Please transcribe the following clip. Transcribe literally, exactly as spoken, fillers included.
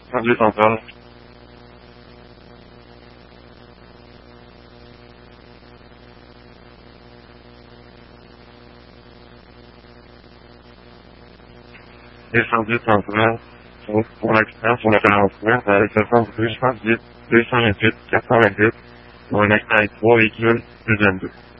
Radio Centrale. Incendie central. Pour, pour l'accident sur la quarante ouverte avec le sens deux cent dix, deux cent vingt-huit, quatre cent vingt-huit, pour un accident avec trois véhicules, plus vingt-deux.